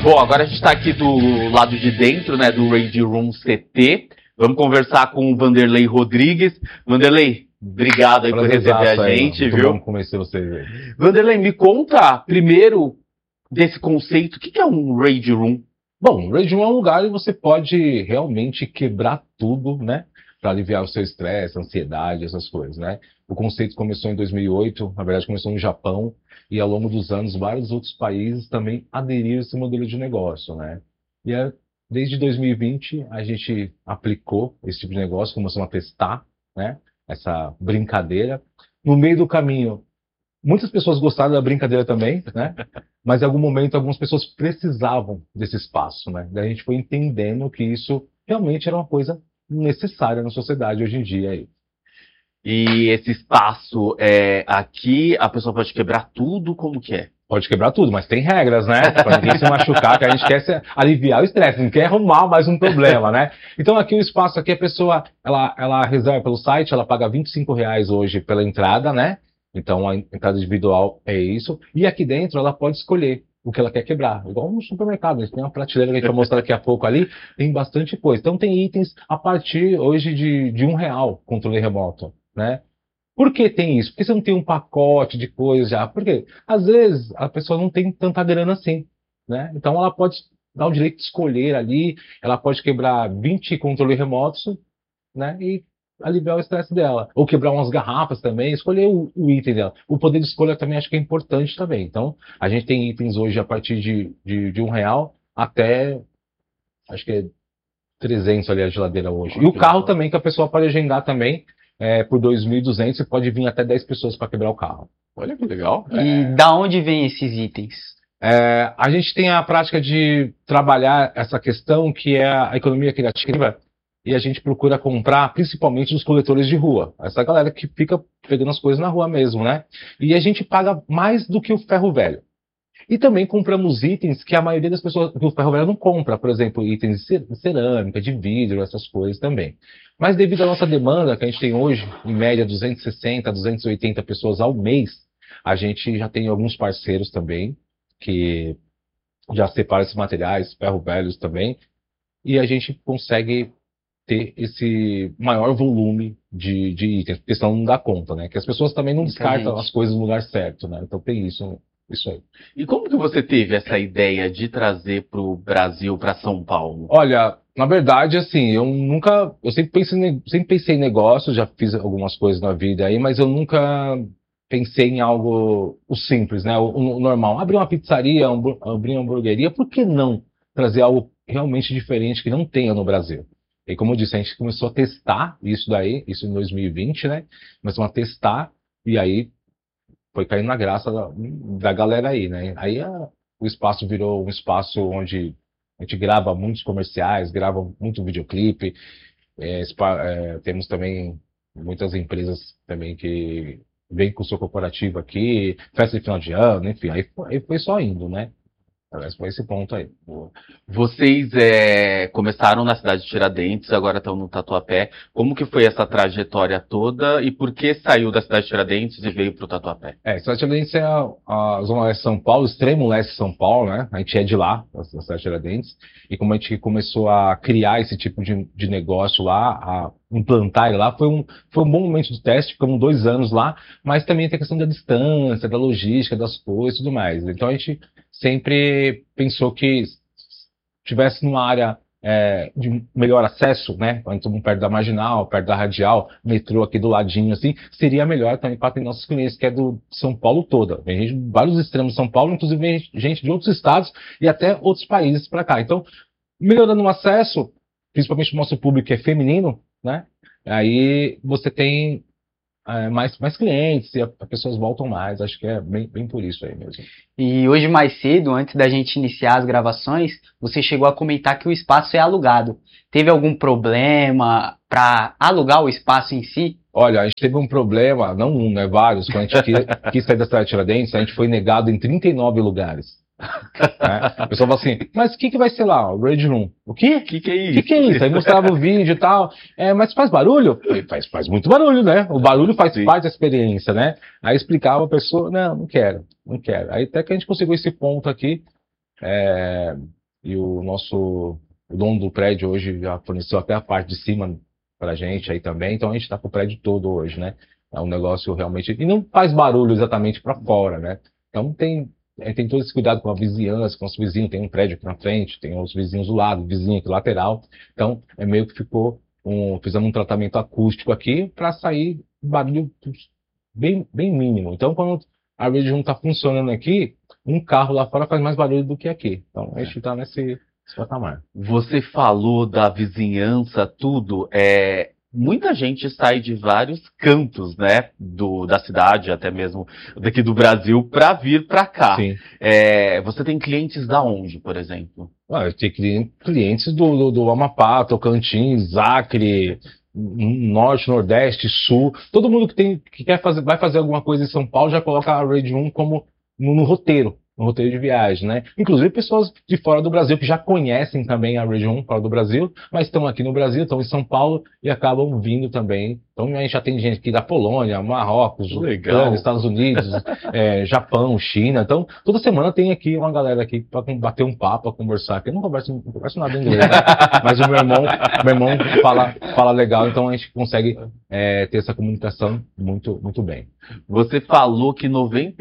Bom, agora a gente está aqui do lado de dentro, né, do Radio Room CT. Vamos conversar com o Vanderlei Rodrigues. Vanderlei, obrigado aí por receber a gente, muito viu? Bom conhecer vocês aí. Vanderlei, me conta primeiro desse conceito. O que é um Radio Room? Bom, o Radio Room é um lugar onde você pode realmente quebrar tudo, né? Para aliviar o seu estresse, ansiedade, essas coisas, né? O conceito começou em 2008, na verdade começou no Japão, e ao longo dos anos vários outros países também aderiram a esse modelo de negócio, né? E desde 2020 a gente aplicou esse tipo de negócio, começamos a testar, né? Essa brincadeira. No meio do caminho, muitas pessoas gostaram da brincadeira também, né? Mas em algum momento algumas pessoas precisavam desse espaço, né? Daí a gente foi entendendo que isso realmente era uma coisa necessária na sociedade hoje em dia aí. E esse espaço aqui, a pessoa pode quebrar tudo, como que é? Pode quebrar tudo, mas tem regras, né? Pra ninguém se machucar, que a gente quer aliviar o estresse, não quer arrumar mais um problema, né? Então aqui o espaço, aqui a pessoa, ela reserva pelo site, ela paga R$25 hoje pela entrada, né? Então a entrada individual é isso. E aqui dentro ela pode escolher o que ela quer quebrar. Igual no supermercado, a gente tem uma prateleira que a gente vai mostrar daqui a pouco ali, tem bastante coisa. Então tem itens a partir hoje de R$1, controle remoto, né? Por que tem isso? Por que você não tem um pacote de coisas já? Porque às vezes a pessoa não tem tanta grana assim, né? Então ela pode dar o direito de escolher ali, ela pode quebrar 20 controles remotos, né? E aliviar o estresse dela. Ou quebrar umas garrafas também, escolher o item dela. O poder de escolha também acho que é importante também. Então, a gente tem itens hoje a partir de R$1 até, acho que é 300 ali a geladeira hoje. E o carro também, que a pessoa pode agendar também, por 2.200, você pode vir até 10 pessoas para quebrar o carro. Olha que legal. E da onde vem esses itens? A gente tem a prática de trabalhar essa questão que é a economia criativa, e a gente procura comprar principalmente dos coletores de rua. Essa galera que fica pegando as coisas na rua mesmo, né? E a gente paga mais do que o ferro velho. E também compramos itens que a maioria das pessoas do ferro velho não compra. Por exemplo, itens de cerâmica, de vidro, essas coisas também. Mas devido à nossa demanda, que a gente tem hoje, em média 260, 280 pessoas ao mês, a gente já tem alguns parceiros também que já separam esses materiais, ferro velhos também, e a gente consegue ter esse maior volume de itens, porque senão não dá conta, né? Que as pessoas também não descartam as coisas no lugar certo, né? Então tem isso aí. E como que você teve essa ideia de trazer para o Brasil, para São Paulo? Olha, na verdade, assim, eu sempre pensei em negócio, já fiz algumas coisas na vida aí, mas eu nunca pensei em algo simples, né? O normal. Abrir uma pizzaria, abrir uma hamburgueria, por que não trazer algo realmente diferente que não tenha no Brasil? E como eu disse, a gente começou a testar isso em 2020, né? Começamos a testar e aí foi caindo na graça da galera aí, né? Aí o espaço virou um espaço onde a gente grava muitos comerciais, grava muito videoclipe, temos também muitas empresas também que vêm com o seu corporativo aqui, festa de final de ano, enfim, aí foi só indo, né? Foi esse ponto aí. Vocês começaram na cidade de Tiradentes, agora estão no Tatuapé. Como que foi essa trajetória toda e por que saiu da cidade de Tiradentes e veio para o Tatuapé? A cidade de Tiradentes é a zona leste de São Paulo, extremo leste de São Paulo, né? A gente é de lá, da cidade de Tiradentes. E como a gente começou a criar esse tipo de negócio lá, a implantar ele lá, foi um bom momento de teste, ficamos 2 anos lá, mas também tem a questão da distância, da logística, das coisas e tudo mais. Então a gente sempre pensou que tivesse numa área de melhor acesso, né? Estamos perto da Marginal, perto da Radial, metrô aqui do ladinho, assim, seria melhor também para ter nossos clientes, que é do São Paulo toda. Vem gente de vários extremos de São Paulo, inclusive vem gente de outros estados e até outros países para cá. Então, melhorando o acesso, principalmente o nosso público que é feminino, né? Aí você tem mais clientes e as pessoas voltam mais. Acho que é bem por isso aí mesmo. E hoje mais cedo, antes da gente iniciar as gravações, você chegou a comentar que o espaço é alugado. Teve algum problema para alugar o espaço em si? Olha, a gente teve um problema, não um, né? Vários. Quando a gente quis sair da cidade de Tiradentes, a gente foi negado em 39 lugares. Né? O pessoal fala assim, mas o que vai ser lá? O Radio Room. O quê? O que é isso? O que é isso? Aí mostrava o vídeo e tal. Mas faz barulho? Faz muito barulho, né? O barulho faz parte da experiência, né? Aí explicava a pessoa, não quero. Aí até que a gente conseguiu esse ponto aqui. e o dono do prédio hoje já forneceu até a parte de cima pra gente aí também, então a gente tá com o prédio todo hoje, né? É um negócio realmente, e não faz barulho exatamente para fora, né? Então tem todo esse cuidado com a vizinhança, com os vizinhos, tem um prédio aqui na frente, tem os vizinhos do lado, vizinho aqui lateral, então é meio que fizemos um tratamento acústico aqui para sair barulho bem mínimo. Então quando a rede 1 está funcionando aqui, um carro lá fora faz mais barulho do que aqui. Então a gente está nesse patamar. Você falou da vizinhança, tudo. Muita gente sai de vários cantos, né, da cidade, até mesmo daqui do Brasil, para vir para cá. Sim. Você tem clientes da onde, por exemplo? Eu tenho clientes do Amapá, Tocantins, Acre, Norte, Nordeste, Sul. Todo mundo que vai fazer alguma coisa em São Paulo já coloca a Rede 1 como no roteiro de viagem, né? Inclusive pessoas de fora do Brasil que já conhecem também a Rede 1 fora do Brasil, mas estão aqui no Brasil, estão em São Paulo e acabam vindo também. Então a gente já tem gente aqui da Polônia, Marrocos, Ucrânia, Estados Unidos, Japão, China. Então toda semana tem aqui uma galera aqui para bater um papo, para conversar. Eu não converso nada em inglês, né? Mas o meu irmão fala legal, então a gente consegue ter essa comunicação muito, muito bem. Você falou que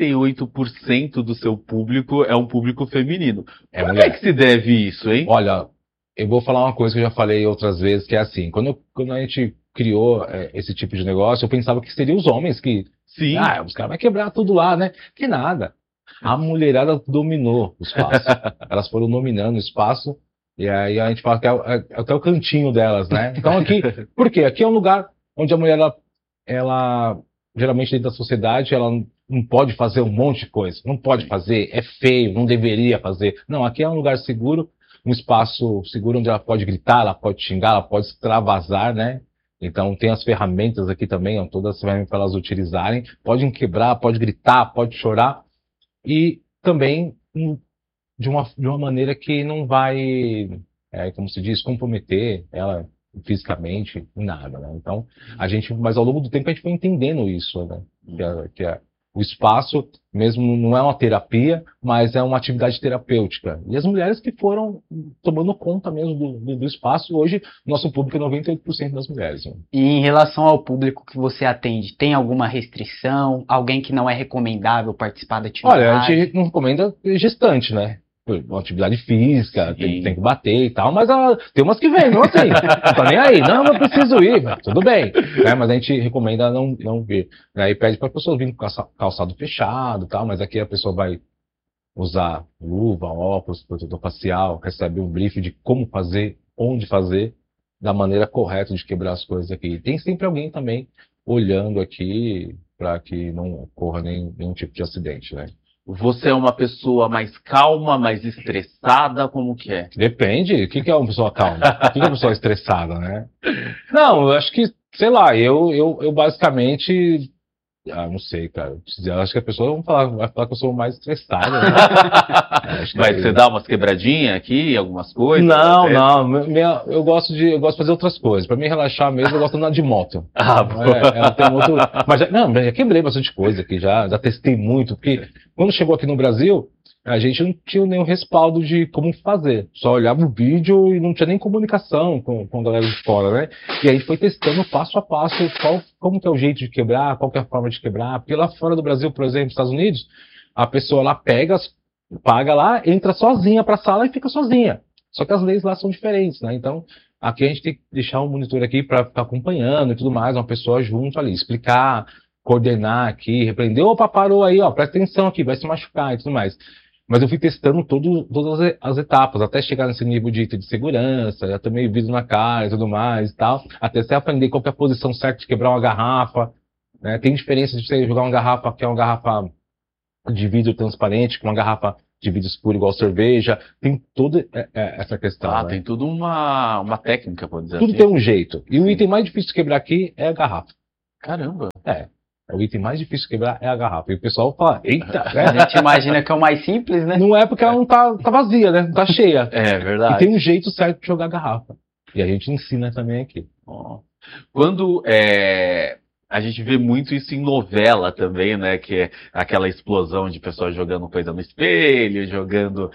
98% do seu público é um público feminino. Como é que se deve isso, hein? Olha, eu vou falar uma coisa que eu já falei outras vezes, que é assim, quando a gente criou esse tipo de negócio, eu pensava que seriam os homens que... Sim. Os caras vão quebrar tudo lá, né? Que nada. A mulherada dominou o espaço. Elas foram dominando o espaço, e aí a gente fala que é até o cantinho delas, né? Então aqui... Por quê? Aqui é um lugar onde a mulher, ela geralmente dentro da sociedade, ela não pode fazer um monte de coisa. Não pode fazer, é feio, não deveria fazer. Não, aqui é um lugar seguro, um espaço seguro onde ela pode gritar, ela pode xingar, ela pode extravasar, né? Então tem as ferramentas aqui também, todas as ferramentas para elas utilizarem. Podem quebrar, pode gritar, pode chorar. E também de uma maneira que não vai, como se diz, comprometer ela fisicamente, em nada, né? Então, mas ao longo do tempo a gente foi entendendo isso, né? O espaço mesmo não é uma terapia, mas é uma atividade terapêutica. E as mulheres que foram tomando conta mesmo do espaço, hoje nosso público é 98% das mulheres. Né? E em relação ao público que você atende, tem alguma restrição? Alguém que não é recomendável participar da atividade? Olha, a gente não recomenda gestante, né? Uma atividade física, tem que bater e tal, mas tem umas que vêm, não assim, não tá nem aí, não, eu preciso ir, tudo bem, né? Mas a gente recomenda não vir, né? E pede para a pessoa vir com calçado fechado e tal, mas aqui a pessoa vai usar luva, óculos, protetor facial, recebe um briefing de como fazer, onde fazer, da maneira correta de quebrar as coisas aqui. E tem sempre alguém também olhando aqui para que não ocorra nenhum tipo de acidente, né? Você é uma pessoa mais calma, mais estressada, como que é? Depende. O que é uma pessoa calma? O que é uma pessoa estressada, né? Não, eu acho que, sei lá, eu basicamente... não sei, cara. Eu acho que a pessoa vai falar que eu sou mais estressado. Né? Mas você dá umas quebradinhas aqui, algumas coisas? Não. Eu gosto de fazer outras coisas. Pra mim relaxar mesmo, eu gosto de andar de moto. Mas já quebrei bastante coisa aqui, já testei muito, porque quando chegou aqui no Brasil, a gente não tinha nenhum respaldo de como fazer. Só olhava o vídeo e não tinha nem comunicação com a galera de fora, né? E aí a gente foi testando passo a passo como que é o jeito de quebrar, qual que é a forma de quebrar. Porque lá fora do Brasil, por exemplo, nos Estados Unidos, a pessoa lá paga lá, entra sozinha para a sala e fica sozinha. Só que as leis lá são diferentes, né? Então, aqui a gente tem que deixar um monitor aqui para ficar acompanhando e tudo mais, uma pessoa junto ali, explicar, coordenar aqui, repreender. Opa, parou aí, presta atenção aqui, vai se machucar e tudo mais. Mas eu fui testando todas as etapas, até chegar nesse nível de segurança, já tomei vidro na cara e tudo mais e tal, até você aprender qual que é a posição certa de quebrar uma garrafa, né? Tem diferença de você jogar uma garrafa que é uma garrafa de vidro transparente, com uma garrafa de vidro escuro igual cerveja, tem toda essa questão. Ah, né? Tem tudo uma técnica, pode dizer Tudo assim. tem um jeito. E o item mais difícil de quebrar aqui é a garrafa. Caramba. O item mais difícil de quebrar é a garrafa. E o pessoal fala, eita, A gente imagina que é o mais simples, né? Não é porque ela não tá vazia, né? Não tá cheia. É verdade. E tem um jeito certo de jogar garrafa. E a gente ensina também aqui. Quando A gente vê muito isso em novela também, né? Que é aquela explosão de pessoas jogando coisa no espelho, jogando,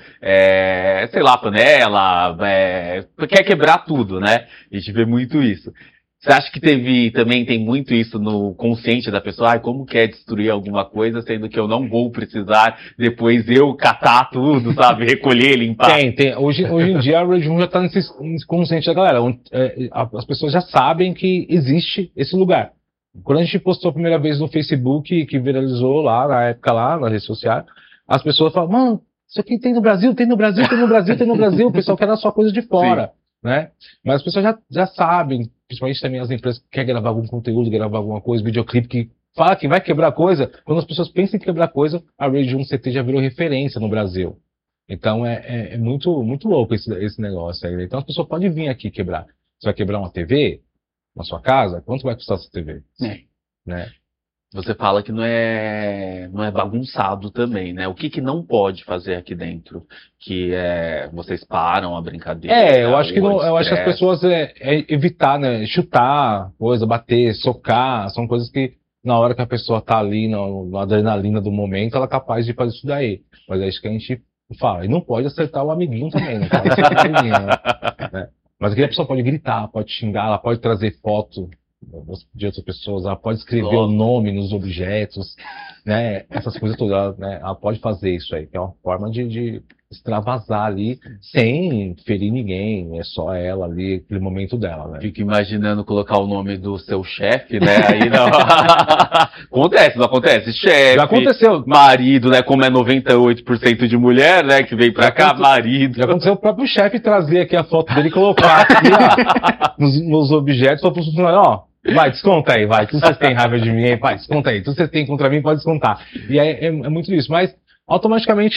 sei lá, panela, quer quebrar tudo, né? A gente vê muito isso. Você acha que também tem muito isso no consciente da pessoa? Ai, como quer destruir alguma coisa, sendo que eu não vou precisar depois eu catar tudo, sabe? Recolher, limpar. Tem. Hoje em dia a Red Room já está nesse consciente da galera. As pessoas já sabem que existe esse lugar. Quando a gente postou a primeira vez no Facebook, que viralizou lá, na época lá, na rede social, as pessoas falam, mano, isso aqui tem no Brasil, tem no Brasil, tem no Brasil, tem no Brasil. O pessoal quer dar só coisa de fora, né? Mas as pessoas já sabem, principalmente também as empresas que querem gravar algum conteúdo, gravar alguma coisa, videoclipe, que fala que vai quebrar coisa. Quando as pessoas pensam em quebrar coisa, a Rage 1 CT já virou referência no Brasil. Então é muito, muito louco esse negócio aí. Então as pessoas podem vir aqui quebrar. Você vai quebrar uma TV na sua casa? Quanto vai custar essa TV? Né? Você fala que não é bagunçado também, né? O que não pode fazer aqui dentro? Que vocês param a brincadeira. Eu acho que eu acho que as pessoas evitar, né? Chutar, coisa, bater, socar, são coisas que na hora que a pessoa tá ali na adrenalina do momento, ela é capaz de fazer isso daí. Mas é isso que a gente fala. E não pode acertar o amiguinho também, não pode acertar o amiguinho, né? Mas aqui a pessoa pode gritar, pode xingar, ela pode trazer foto de outras pessoas, ela pode escrever o nome nos objetos, né? Essas coisas todas, né? Ela pode fazer isso aí, que é uma forma de extravasar ali, sem ferir ninguém, é só ela ali, aquele momento dela, né? Fico imaginando colocar o nome do seu chefe, né? Aí não. Acontece, não acontece? Chefe. Já aconteceu. Marido, né? Como é 98% de mulher, né? Que vem pra cá, marido. Já aconteceu o próprio chefe trazer aqui a foto dele e colocar aqui, ó, nos objetos, para o funcionário, ó. Vai, desconta aí, vai. Tudo vocês têm raiva de mim aí, vai, desconta aí. Tudo vocês têm contra mim, pode descontar. E é muito isso. Mas, automaticamente,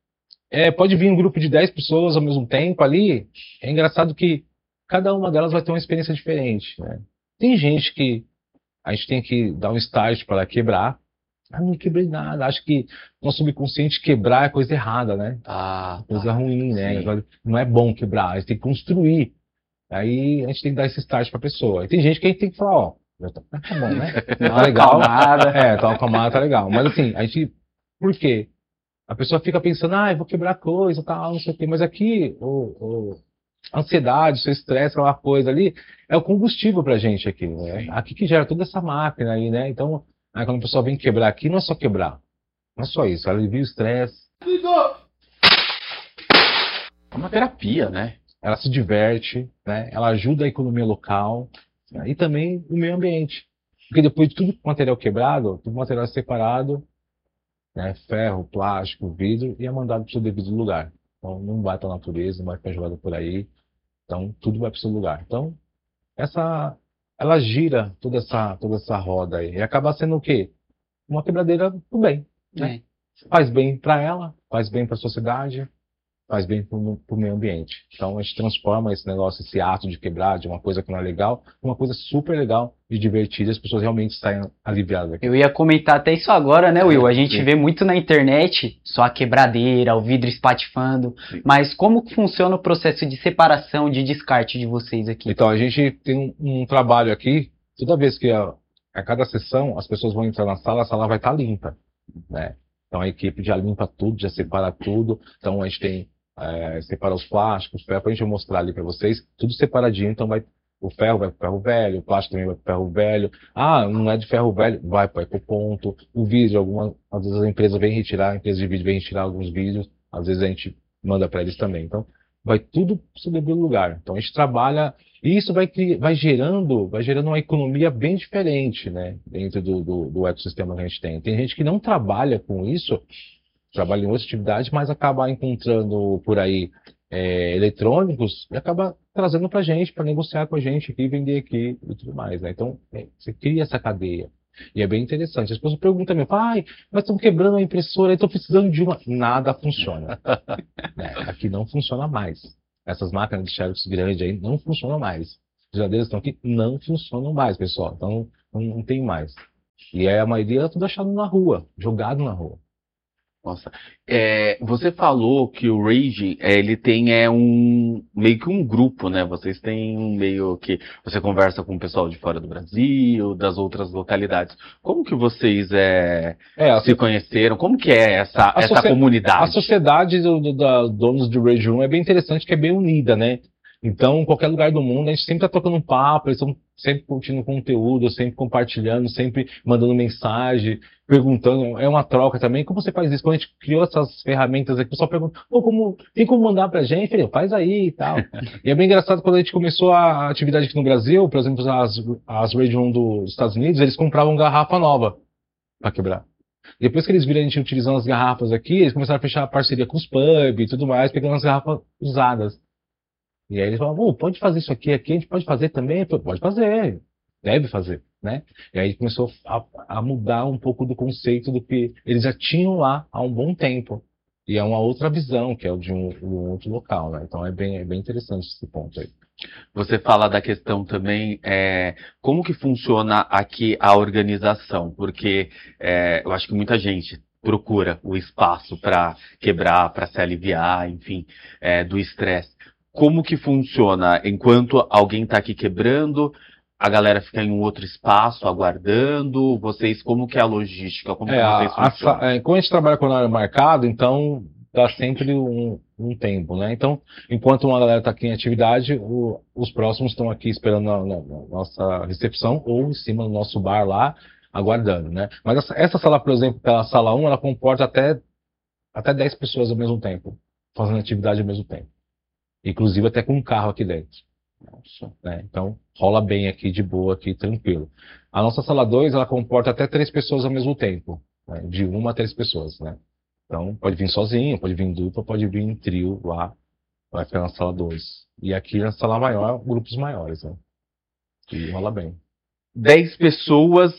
pode vir um grupo de 10 pessoas ao mesmo tempo ali. É engraçado que cada uma delas vai ter uma experiência diferente, né? Tem gente que a gente tem que dar um start para quebrar. Ah, não quebrei nada. Acho que no subconsciente quebrar é coisa errada, né? Coisa ruim, né? Não é bom quebrar, a gente tem que construir. Aí a gente tem que dar esse start pra pessoa. E tem gente que a gente tem que falar, ó, tá bom, né? Tá legal. Tá acalmada, tá legal. Mas assim, por quê? A pessoa fica pensando, eu vou quebrar coisa, tal, não sei o quê. Mas aqui, a ansiedade, o seu estresse, aquela coisa ali, é o combustível pra gente aqui, né? Aqui que gera toda essa máquina aí, né? Então, quando a pessoa vem quebrar aqui, não é só quebrar. Não é só isso, ela alivia o estresse. É uma terapia, né? Ela se diverte, né? Ela ajuda a economia local, né? E também o meio ambiente. Porque depois de tudo material quebrado, tudo material separado, né? Ferro, plástico, vidro, e é mandado para o seu devido lugar. Então não vai para a natureza, não vai ficar jogado por aí. Então tudo vai para o seu lugar. Então ela gira toda essa roda aí. E acaba sendo o quê? Uma quebradeira do bem, né? Faz bem para ela, faz bem para a sociedade, faz bem para o meio ambiente. Então a gente transforma esse negócio, esse ato de quebrar, de uma coisa que não é legal, uma coisa super legal e divertida, as pessoas realmente saem aliviadas aqui. Eu ia comentar até isso agora, né, Will? A gente vê muito na internet só a quebradeira, o vidro espatifando, mas como que funciona o processo de separação, de descarte de vocês aqui? Então a gente tem um trabalho aqui, toda vez que a cada sessão as pessoas vão entrar na sala, a sala vai estar limpa, né? Então a equipe já limpa tudo, já separa tudo, então a gente tem separar os plásticos, o ferro, pra gente mostrar ali para vocês, tudo separadinho, então o ferro vai pro ferro velho, o plástico também vai pro ferro velho, não é de ferro velho, vai pro ponto, o vidro, às vezes a empresa vem retirar, a empresa de vídeo vem retirar alguns vídeos, às vezes a gente manda para eles também, então vai tudo pro seu devido lugar, então a gente trabalha, e isso vai gerando uma economia bem diferente, né, dentro do ecossistema que a gente tem gente que não trabalha com isso, trabalha em outras atividades, mas acaba encontrando por aí eletrônicos e acaba trazendo para a gente, para negociar com a gente aqui, vender aqui e tudo mais, né? Então, você cria essa cadeia. E é bem interessante. As pessoas perguntam também, mas estão quebrando a impressora, estou precisando de uma. Nada funciona. Aqui não funciona mais. Essas máquinas de xerox grandes aí não funcionam mais. Os geladeiras estão aqui, não funcionam mais, pessoal. Então, não tem mais. E a maioria é tudo achado na rua, jogado na rua. Nossa, você falou que o Rage, ele tem meio que um grupo, né? Vocês têm um meio que você conversa com o pessoal de fora do Brasil, das outras localidades. Como que vocês se conheceram? Como que é essa A comunidade? sociedade da donos do Rage Room é bem interessante, que é bem unida, né? Então, em qualquer lugar do mundo, a gente sempre tá trocando um papo, eles estão sempre curtindo conteúdo, sempre compartilhando, sempre mandando mensagem, perguntando. É uma troca também. Como você faz isso? Quando a gente criou essas ferramentas aqui, o pessoal pergunta, pô, tem como mandar pra gente? Eu falei, faz aí e tal. E é bem engraçado quando a gente começou a atividade aqui no Brasil, por exemplo, as Rage Room dos Estados Unidos, eles compravam garrafa nova pra quebrar. Depois que eles viram a gente utilizando as garrafas aqui, eles começaram a fechar parceria com os pubs e tudo mais, pegando as garrafas usadas. E aí eles falavam, pode fazer isso aqui, a gente pode fazer também? Eu falei, pode fazer, deve fazer, né? E aí começou a mudar um pouco do conceito do que eles já tinham lá há um bom tempo. E é uma outra visão, que é o de um outro local, né? Então é bem interessante esse ponto aí. Você fala da questão também, como que funciona aqui a organização? Porque eu acho que muita gente procura o espaço para quebrar, para se aliviar, enfim, do estresse. Como que funciona? Enquanto alguém está aqui quebrando, a galera fica em um outro espaço aguardando? Vocês, como que é a logística? Como que vocês funcionam? Como a gente trabalha com horário marcado, então dá sempre um tempo, né? Então, enquanto uma galera está aqui em atividade, os próximos estão aqui esperando na nossa recepção ou em cima do nosso bar lá, aguardando, né? Mas essa sala, por exemplo, a sala 1, ela comporta até 10 pessoas ao mesmo tempo, fazendo atividade ao mesmo tempo. Inclusive até com um carro aqui dentro. Nossa, né? Então, rola bem aqui, de boa, aqui, tranquilo. A nossa sala 2, ela comporta até 3 pessoas ao mesmo tempo. Né? De 1 a 3 pessoas, né? Então, pode vir sozinho, pode vir em dupla, pode vir em trio lá. Vai ficar na sala 2. E aqui na sala maior, grupos maiores, né? E rola bem. 10 pessoas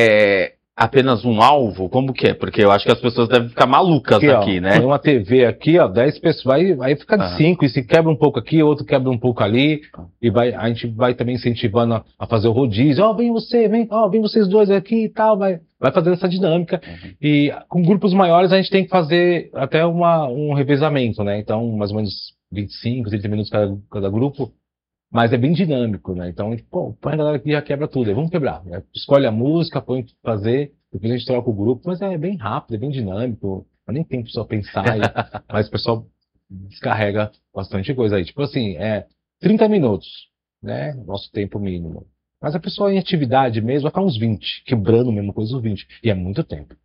apenas um alvo? Como que é? Porque eu acho que as pessoas devem ficar malucas aqui, né? Tem uma TV aqui, 10 pessoas, aí fica de 5, e se quebra um pouco aqui, outro quebra um pouco ali, e a gente vai também incentivando a fazer o rodízio, vem vocês dois aqui e tal, vai fazendo essa dinâmica. E com grupos maiores a gente tem que fazer até um revezamento, né? Então, mais ou menos 25, 30 minutos cada grupo. Mas é bem dinâmico, né? Então, põe a galera que já quebra tudo. Aí vamos quebrar. Né? Escolhe a música, põe fazer, depois a gente troca o grupo, mas é bem rápido, é bem dinâmico. Não nem tem só pensar, mas o pessoal descarrega bastante coisa aí. Tipo assim, 30 minutos, né? Nosso tempo mínimo. Mas a pessoa em atividade mesmo vai ficar uns 20, quebrando mesmo coisa uns 20. E é muito tempo.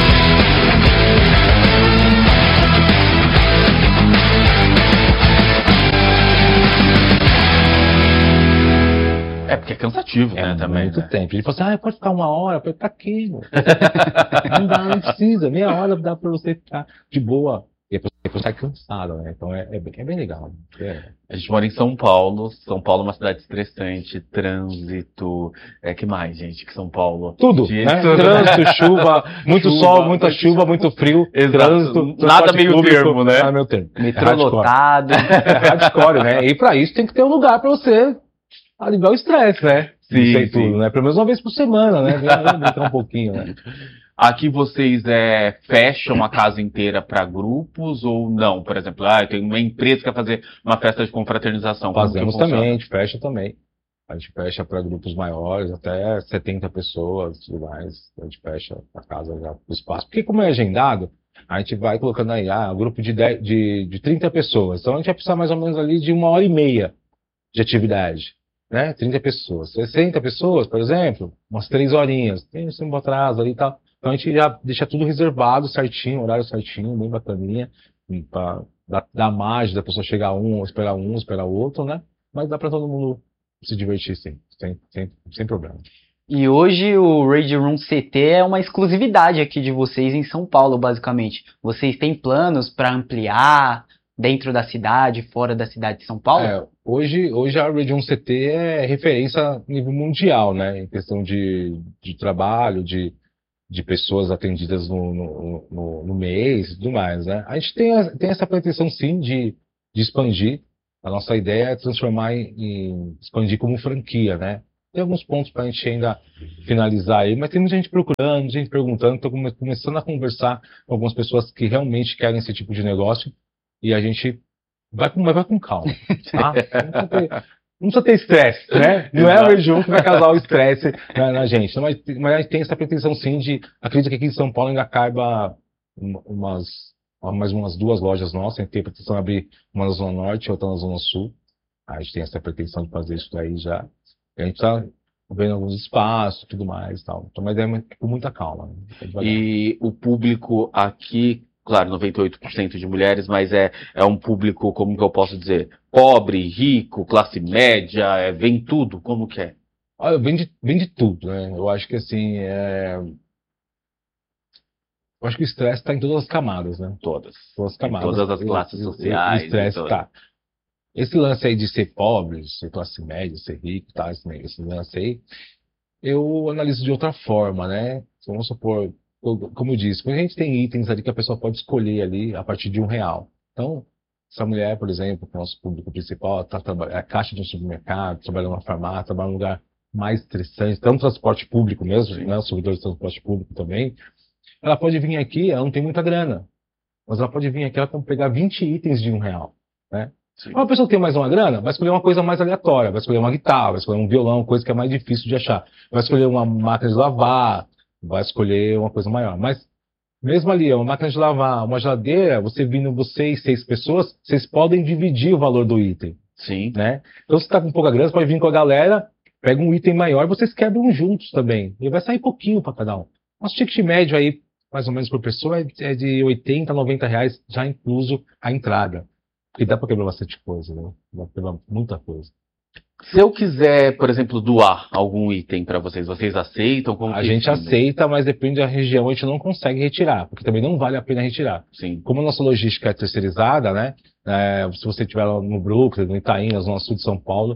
Porque é cansativo, né, também. Muito tempo. Ele falou assim, pode ficar 1 hora. Eu falei, pra quê, mano? Não precisa. Meia hora dá pra você ficar de boa. E depois sai cansado, né? Então é bem legal. A gente mora em São Paulo. São Paulo é uma cidade estressante, trânsito. Que mais, gente, que São Paulo? Tudo, né? Trânsito, chuva, muito sol, muita chuva, muito frio. Trânsito, nada meio termo, né? Nada meio termo. Metrô lotado. Hardcore, né? E pra isso tem que ter um lugar pra você aliviar o estresse, né? Sim. Tudo, né? Pelo menos uma vez por semana, né? Brincar um pouquinho, né? Aqui vocês fecham a casa inteira para grupos ou não? Por exemplo, tem uma empresa que quer fazer uma festa de confraternização. Fazemos também, a gente fecha também. A gente fecha para grupos maiores, até 70 pessoas e tudo mais. A gente fecha a casa já, o espaço. Porque como é agendado, a gente vai colocando aí, grupo de 30 pessoas. Então a gente vai precisar mais ou menos ali de 1h30 de atividade. Né? 30 pessoas. 60 pessoas, por exemplo, umas 3 horinhas. Tem um atraso ali e tal. Então a gente já deixa tudo reservado certinho, horário certinho, bem bacaninha, para dar margem da pessoa chegar esperar o outro, né? Mas dá para todo mundo se divertir sim, sem problema. E hoje o Rage Room CT é uma exclusividade aqui de vocês em São Paulo, basicamente. Vocês têm planos para ampliar dentro da cidade, fora da cidade de São Paulo? Hoje a Rage Room CT é referência a nível mundial, né? Em questão de trabalho, de pessoas atendidas no mês e tudo mais, né? A gente tem essa pretensão, sim, de expandir. A nossa ideia é transformar expandir como franquia, né? tem alguns pontos para a gente ainda finalizar aí, mas tem muita gente procurando, gente perguntando, estou começando a conversar com algumas pessoas que realmente querem esse tipo de negócio e a gente mas vai com calma, tá? Não precisa ter estresse, né? Não é o jejum que vai causar o estresse na gente. Então, mas a gente tem essa pretensão sim de, acredito que aqui em São Paulo ainda caiba mais umas 2 lojas nossas, a gente tem a pretensão de abrir uma na Zona Norte e outra na Zona Sul. A gente tem essa pretensão de fazer isso daí já. A gente está vendo alguns espaços e tudo mais e tal. Então, mas é com muita calma. Né? E o público aqui, claro, 98% de mulheres, mas é um público, como que eu posso dizer? Pobre, rico, classe média, vem tudo, como que é? Olha, vem de tudo, né? Eu acho que assim, eu acho que o estresse está em todas as camadas, né? Todas. Todas as camadas. Em todas as classes sociais. O estresse tá. Esse lance aí de ser pobre, de ser classe média, ser rico, tá? Esse lance aí, eu analiso de outra forma, né? Vamos supor, como eu disse, quando a gente tem itens ali que a pessoa pode escolher ali a partir de R$1. Então, essa mulher, por exemplo, que é o nosso público principal, é a caixa de um supermercado, trabalha numa farmácia, trabalha num lugar mais estressante, tanto transporte público mesmo, né? O servidor de transporte público também. Ela pode vir aqui, ela não tem muita grana, mas ela pode vir aqui, ela pode pegar 20 itens de R$1, né? Sim. Uma pessoa que tem mais uma grana, vai escolher uma coisa mais aleatória, vai escolher uma guitarra, vai escolher um violão, coisa que é mais difícil de achar. Vai escolher uma máquina de lavar, vai escolher uma coisa maior. Mas, mesmo ali, uma máquina de lavar, uma geladeira, você vindo, vocês, 6 pessoas, vocês podem dividir o valor do item. Sim. Né? Então, se você está com pouca grana, você pode vir com a galera, pega um item maior, vocês quebram juntos também. E vai sair pouquinho para cada um. Nosso ticket médio aí, mais ou menos por pessoa, é de R$80 a R$90, já incluso a entrada. E dá para quebrar bastante coisa, né? Dá para quebrar muita coisa. Se eu quiser, por exemplo, doar algum item para vocês aceitam? Como a gente aceita, mas depende da região, a gente não consegue retirar, porque também não vale a pena retirar. Sim. Como a nossa logística é terceirizada, né? Se você estiver no Brooklyn, no Itaim, na Zona Sul de São Paulo,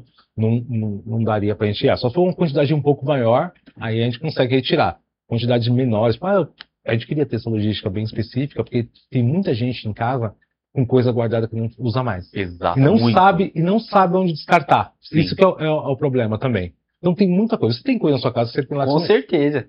não daria para retirar. Só se for uma quantidade um pouco maior, aí a gente consegue retirar. Quantidades menores, a gente queria ter essa logística bem específica, porque tem muita gente em casa com coisa guardada que não usa mais. Exato. E não sabe onde descartar. Sim. Isso que é o problema também. Então tem muita coisa. Você tem coisa na sua casa, você tem lá... Com certeza.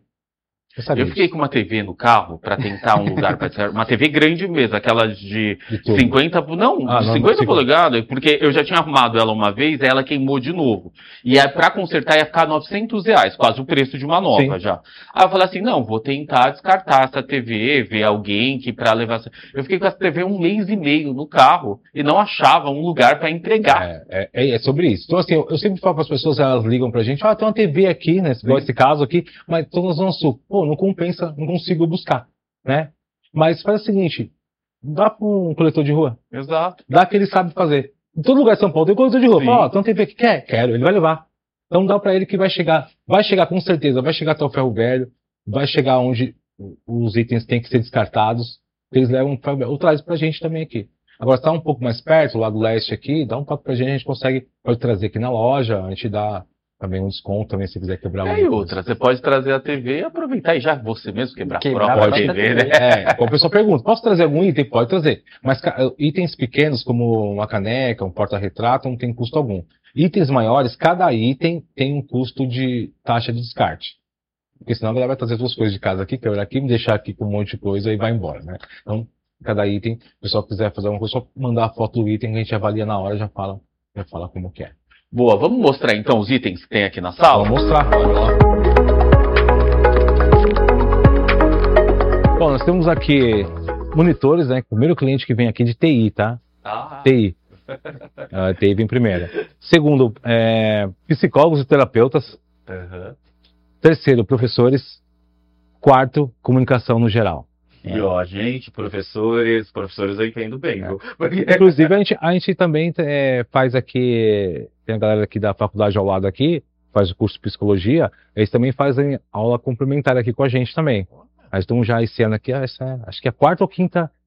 Eu fiquei com uma TV no carro para tentar um lugar para uma TV grande mesmo, aquela de 50, de 50 polegadas, porque eu já tinha arrumado ela uma vez, ela queimou de novo. E para consertar ia ficar R$900, quase o preço de uma nova. Sim. Já. Aí eu falei assim, não, vou tentar descartar essa TV, ver alguém que para levar... Eu fiquei com essa TV 1 mês e meio no carro e não achava um lugar para entregar. É sobre isso. Então assim, eu sempre falo para as pessoas, elas ligam pra gente, tem uma TV aqui, né, igual esse caso aqui, mas tô na Zona Sul. Não compensa, não consigo buscar, né? Mas faz o seguinte, dá para um coletor de rua. Exato. Dá que ele sabe fazer. Em todo lugar de São Paulo tem coletor de rua. Fala, tem uma TV que quer? Quero, ele vai levar. Então dá para ele que vai chegar com certeza, vai chegar até o ferro velho, vai chegar onde os itens têm que ser descartados, eles levam ou traz pra gente também aqui. Agora, se tá um pouco mais perto, lá do leste aqui, dá um toque pra gente, a gente pode trazer aqui na loja, a gente dá também um desconto também, se quiser quebrar e outra, você pode trazer a TV e aproveitar e já você mesmo quebrar a própria TV, né? Como a pessoa pergunta, posso trazer algum item? Pode trazer. Mas itens pequenos, como uma caneca, um porta-retrato, não tem custo algum. Itens maiores, cada item tem um custo de taxa de descarte. Porque senão a galera vai trazer 2 coisas de casa aqui, quebrar aqui, me deixar aqui com um monte de coisa e vai embora, né? Então, cada item, se o pessoal quiser fazer alguma coisa, só mandar a foto do item que a gente avalia na hora, já fala como que é. Boa, vamos mostrar então os itens que tem aqui na sala? Vamos mostrar, olha lá. Bom, nós temos aqui monitores, né? Primeiro cliente que vem aqui de TI, tá? TI. TI vem primeiro. Segundo, psicólogos e terapeutas. Uhum. Terceiro, professores. Quarto, comunicação no geral. E gente, professores eu entendo bem. Porque... Inclusive, a gente também faz aqui, tem a galera aqui da faculdade ao lado aqui, faz o curso de psicologia, eles também fazem aula complementar aqui com a gente também. Nós estamos já esse ano aqui, acho que é a 4ª ou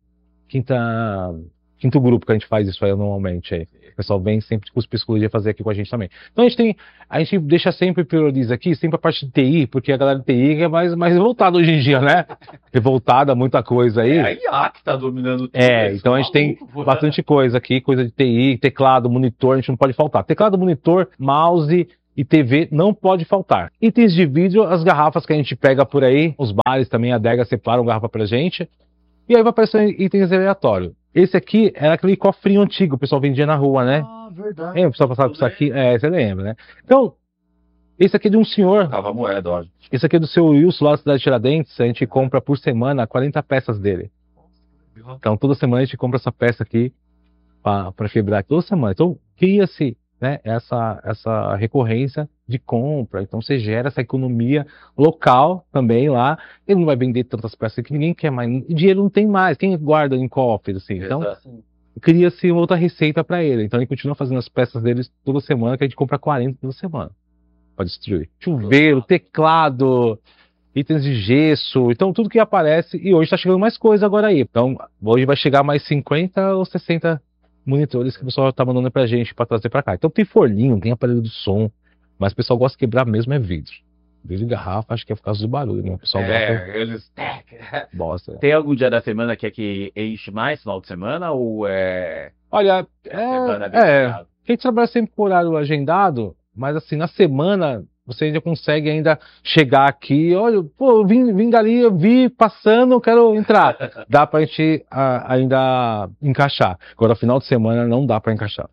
quinto grupo que a gente faz isso aí normalmente. Aí. O pessoal vem sempre com os psicologia fazer aqui com a gente também. Então a gente deixa sempre, prioriza aqui, sempre a parte de TI, porque a galera de TI é mais voltada hoje em dia, né? Revoltada, muita coisa aí. A IA que tá dominando tudo. Então a gente tem bastante coisa aqui, coisa de TI, teclado, monitor, a gente não pode faltar. Teclado, monitor, mouse e TV não pode faltar. Itens de vidro, as garrafas que a gente pega por aí, os bares também, a adega separam garrafa pra gente, e aí vai aparecendo itens aleatórios. Esse aqui era aquele cofrinho antigo, o pessoal vendia na rua, né? Ah, verdade. O pessoal passava por isso aqui, você lembra, né? Então, esse aqui é de um senhor, Tava moeda, ó. esse aqui é do seu Wilson, lá da cidade de Tiradentes, a gente compra por semana 40 peças dele. Então, toda semana a gente compra essa peça aqui para quebrar toda semana. Então, cria-se, né, essa recorrência de compra. Então, você gera essa economia local também lá. Ele não vai vender tantas peças que ninguém quer mais. Dinheiro não tem mais. Quem guarda em cofres, assim? Então, cria-se outra receita para ele. Então, ele continua fazendo as peças deles toda semana, que a gente compra 40 toda semana para destruir. Chuveiro, teclado, itens de gesso, então tudo que aparece, e hoje está chegando mais coisa agora aí. Então, hoje vai chegar mais 50 ou 60 monitores que o pessoal está mandando pra gente para trazer para cá. Então tem forninho, tem aparelho de som, mas o pessoal gosta de quebrar mesmo é vidro. Vidro de garrafa, acho que é por causa do barulho, né? O pessoal gosta. Eles... Bosta. Tem algum dia da semana que é que enche mais, final de semana, ou é... Olha, semana dedicada? quem trabalha sempre por horário agendado, mas assim, na semana você ainda consegue ainda chegar aqui, olha, pô, eu vim dali, eu vi passando, eu quero entrar. Dá pra gente ainda encaixar. Agora, final de semana não dá pra encaixar.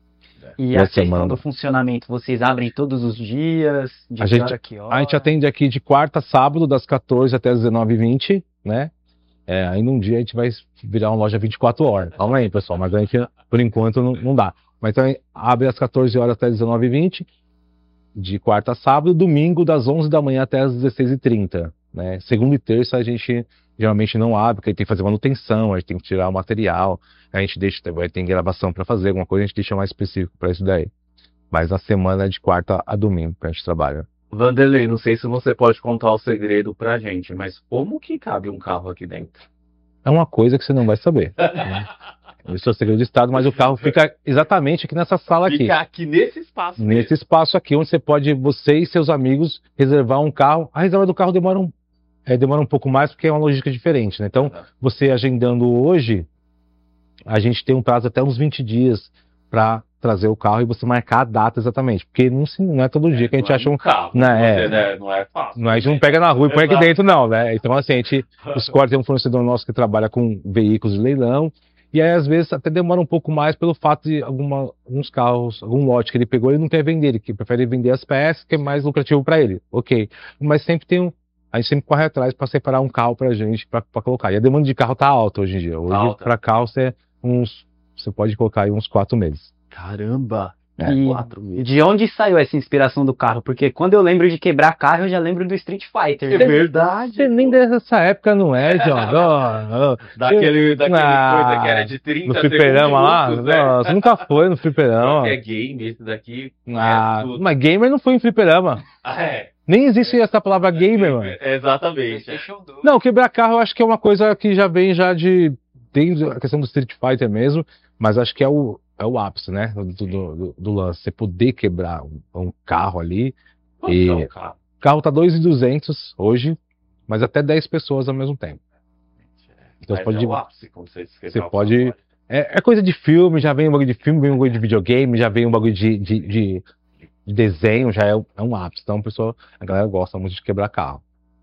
E Na a questão semana. do funcionamento, vocês abrem todos os dias? De A que gente- hora, que hora? A gente atende aqui de quarta a sábado, das 14 até as 19h20, né? Aí num dia a gente vai virar uma loja 24 horas. Calma aí, pessoal, mas a gente, por enquanto, não dá. Mas então abre às 14 horas até as 19h20, de quarta a sábado, domingo das 11 da manhã até as 16h30, né? Segunda e terça a gente geralmente não abre, porque tem que fazer manutenção, a gente tem que tirar o material, a gente deixa, tem gravação para fazer, alguma coisa a gente deixa mais específico para isso daí. Mas na semana é de quarta a domingo que a gente trabalha. Vanderlei, não sei se você pode contar o segredo pra gente, mas como que cabe um carro aqui dentro? É uma coisa que você não vai saber, né? Isso é o segredo de estado, mas o carro fica exatamente aqui nessa sala aqui. Fica aqui nesse espaço Nesse espaço aqui, onde você e seus amigos reservar um carro. A reserva do carro demora um pouco mais, porque é uma logística diferente, né? Então, você agendando hoje, a gente tem um prazo até uns 20 dias para trazer o carro e você marcar a data exatamente. Porque não é todo dia que a gente acha um carro. Né, Não é fácil. Não, a gente não pega na rua e põe aqui Exato. dentro, não, né? Então, assim, o Score tem um fornecedor nosso que trabalha com veículos de leilão, e aí, às vezes, até demora um pouco mais pelo fato de alguns carros, algum lote que ele pegou, ele não quer vender, ele prefere vender as peças, que é mais lucrativo para ele. Ok. Mas sempre a gente sempre corre atrás para separar um carro pra gente, para colocar. E a demanda de carro tá alta hoje em dia. Hoje, Alta. para carro, você pode colocar aí uns 4 meses. Caramba! E 4 meses. de onde saiu essa inspiração do carro? Porque quando eu lembro de quebrar carro, eu já lembro do Street Fighter. É verdade. Você nem dessa época não é, John? Daquele Ah, coisa que era de 30 No fliperama lá? segundos, né? Nossa, nunca foi no fliperama. É game, esse daqui. Ah, é tudo. mas gamer não foi em fliperama. É, Nem existe essa palavra gamer, mano. exatamente. Não, quebrar carro eu acho que é uma coisa que já vem desde a questão do Street Fighter mesmo, mas acho que é o ápice, né, do lance. Você poder quebrar um carro ali. E Não, o cara. carro tá 2.200 hoje, mas até 10 pessoas ao mesmo tempo. Então Mas você pode... é o ápice, como você Você pode... É coisa de filme, já vem um bagulho de filme, vem um bagulho de videogame, já vem um bagulho de desenho, já é um ápice. Então a galera gosta muito de quebrar carro.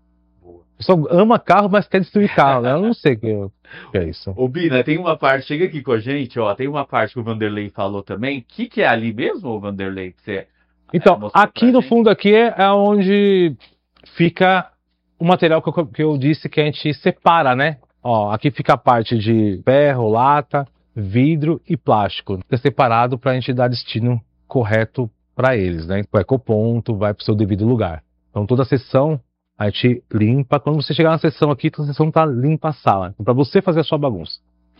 O pessoal ama carro, mas quer destruir carro, né? Eu não sei o que é isso. Ô, Bina, tem uma parte, chega aqui com a gente, ó, tem uma parte que o Vanderlei falou também. O que é ali mesmo, ô Vanderlei? Que você Então, mostrou aqui pra no gente? fundo aqui é onde fica o material que eu disse que a gente separa, né? Ó, aqui fica a parte de ferro, lata, vidro e plástico. Fica separado para a gente dar destino correto para eles, né? O ecoponto vai para o seu devido lugar. Então toda a sessão a gente limpa. Quando você chegar na sessão aqui, toda a sessão tá limpa a sala. Então, para você fazer a sua bagunça.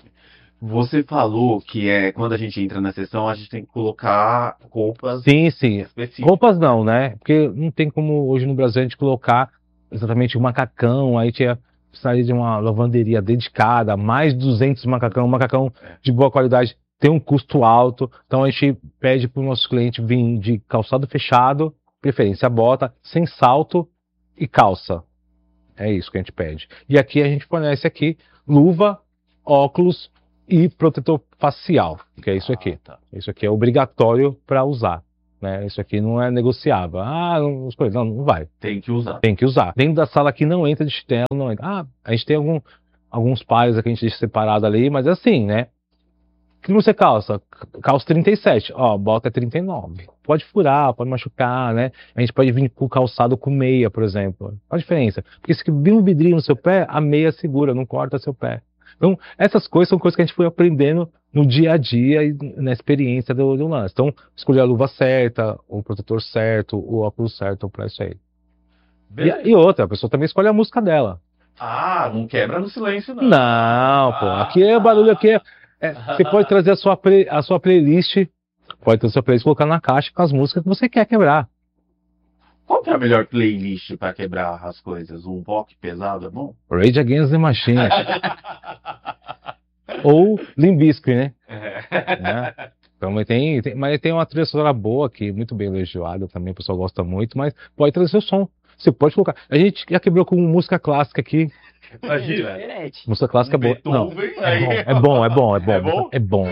Você falou que quando a gente entra na sessão, a gente tem que colocar roupas Sim, sim. específicas. Roupas não, né? Porque não tem como hoje no Brasil a gente colocar exatamente um macacão, aí precisaria de uma lavanderia dedicada, mais 200 macacão, um macacão de boa qualidade tem um custo alto, então a gente pede para o nosso cliente vir de calçado fechado, preferência bota, sem salto e calça. É isso que a gente pede. E aqui a gente fornece aqui luva, óculos e protetor facial, que é isso aqui. Tá. Isso aqui é obrigatório para usar. né? Isso aqui não é negociável. Não vai. Tem que usar. Tem que usar. Dentro da sala aqui não entra de chinelo, não entra. A gente tem alguns pares aqui, a gente deixa separado ali, mas assim, né? O que você calça? Calça 37, ó, bota 39. Pode furar, pode machucar, né? A gente pode vir com o calçado com meia, por exemplo. Qual a diferença? Porque se vir um vidrinho no seu pé, a meia segura, não corta seu pé. Então, essas coisas são coisas que a gente foi aprendendo no dia a dia e na experiência do lance. Então, escolher a luva certa, o protetor certo, o óculos certo para isso aí. E outra, a pessoa também escolhe a música dela. Não quebra no silêncio, não. Não, pô. Aqui é barulho, você pode trazer a sua playlist, pode ter a sua playlist e colocar na caixa com as músicas que você quer quebrar. Qual que é a melhor playlist para quebrar as coisas? Um rock pesado é bom? Rage Against the Machine. Ou Limp Bizkit, né? Então, mas tem uma trilha sonora boa aqui, muito bem elogiada também, o pessoal gosta muito, mas pode trazer seu som. Você pode colocar. A gente já quebrou com música clássica aqui. Imagina. Música clássica é boa. Não, é bom. É bom.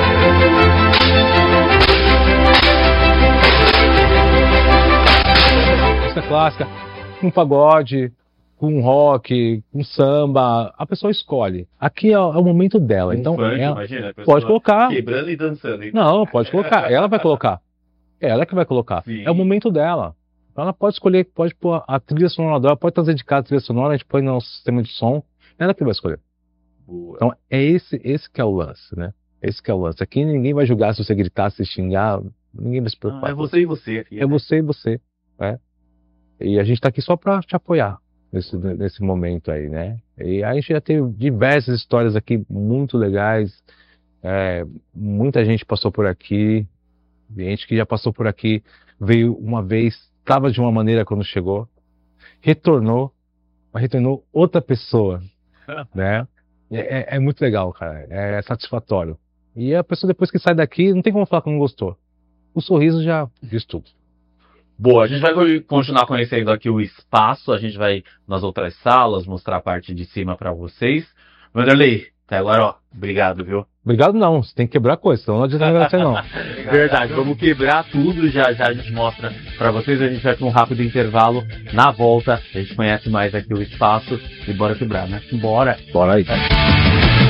Música clássica, com pagode, com rock, com samba, a pessoa escolhe. Aqui é o momento dela. Então, funk, imagina, pode colocar. Quebrando e dançando. Hein? Não, pode colocar. Ela vai colocar. Ela que vai colocar. Sim. É o momento dela. Então ela pode escolher, pode pôr a trilha sonora dela, pode trazer de casa a trilha sonora, a gente põe no sistema de som, ela que vai escolher. Boa. Então é esse que é o lance, né? Esse que é o lance. Aqui ninguém vai julgar se você gritar, se xingar, ninguém vai se preocupar. É você e você. Aqui, é você e você, né? E a gente tá aqui só para te apoiar nesse momento aí, né? E a gente já teve diversas histórias aqui muito legais, muita gente passou por aqui, gente que já passou por aqui, veio uma vez, estava de uma maneira quando chegou, retornou, mas retornou outra pessoa, né? É muito legal, cara, é satisfatório. E a pessoa depois que sai daqui, não tem como falar que não gostou. O sorriso já diz tudo. Boa, a gente vai continuar conhecendo aqui o espaço, a gente vai nas outras salas mostrar a parte de cima para vocês. Vanderlei, até agora, ó, obrigado, viu? Obrigado não, você tem que quebrar coisa, senão não adianta agradecer não. Verdade, vamos quebrar tudo, já a gente mostra para vocês, a gente vai para um rápido intervalo, na volta a gente conhece mais aqui o espaço e bora quebrar, né? Bora! Bora aí.